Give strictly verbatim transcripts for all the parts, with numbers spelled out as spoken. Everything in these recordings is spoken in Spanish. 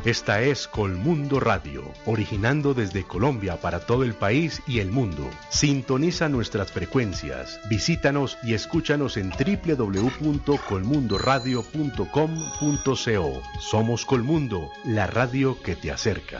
Esta es Colmundo Radio, originando desde Colombia para todo el país y el mundo. Sintoniza nuestras frecuencias, visítanos y escúchanos en doble u doble u doble u punto colmundo radio punto com punto co. Somos Colmundo, la radio que te acerca.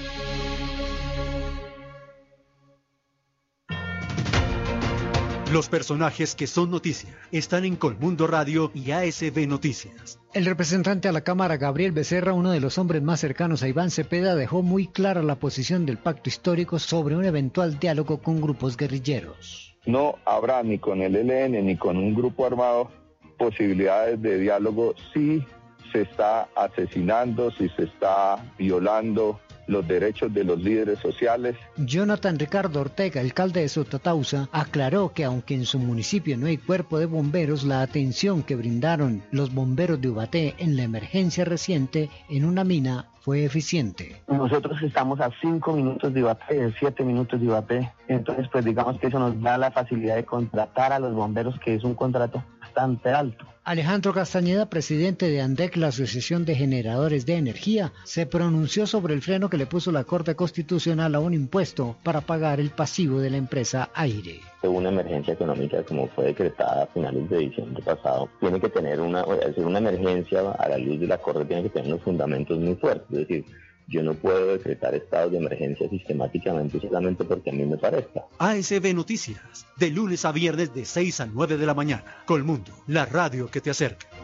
Los personajes que son noticia están en Colmundo Radio y A S B Noticias. El representante a la Cámara, Gabriel Becerra, uno de los hombres más cercanos a Iván Cepeda, dejó muy clara la posición del pacto histórico sobre un eventual diálogo con grupos guerrilleros. No habrá ni con el E L N ni con un grupo armado posibilidades de diálogo si se está asesinando, si se está violando los derechos de los líderes sociales. Jonathan Ricardo Ortega, alcalde de Sotatausa, aclaró que aunque en su municipio no hay cuerpo de bomberos, la atención que brindaron los bomberos de Ubaté en la emergencia reciente en una mina fue eficiente. Nosotros estamos a cinco minutos de Ibaté, siete minutos de Ibaté, entonces pues digamos que eso nos da la facilidad de contratar a los bomberos, que es un contrato bastante alto. Alejandro Castañeda, presidente de ANDEC, la Asociación de Generadores de Energía, se pronunció sobre el freno que le puso la Corte Constitucional a un impuesto para pagar el pasivo de la empresa Aire. Una emergencia económica como fue decretada a finales de diciembre pasado, tiene que tener una, es una emergencia a la luz de la Corte, tiene que tener unos fundamentos muy fuertes, es decir, yo no puedo decretar estados de emergencia sistemáticamente solamente porque a mí me parezca. A S B Noticias, de lunes a viernes de seis a nueve de la mañana. Colmundo, la radio que te acerca.